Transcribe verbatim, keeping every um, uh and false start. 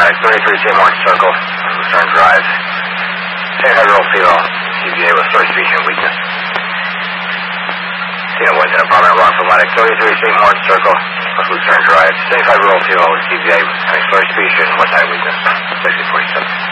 Automatic, thirty-three Saint Martin Circle, Lucerne Drive. seventy-five-year-old female, C V A with slurred speech and weakness. Tina Winton, apartment at Rockville Atlantic, thirty-three Saint Martin Circle, Lucerne Drive. seventy-five-year-old female with C V A having slurred speech and one-time weakness. sixty forty-seven.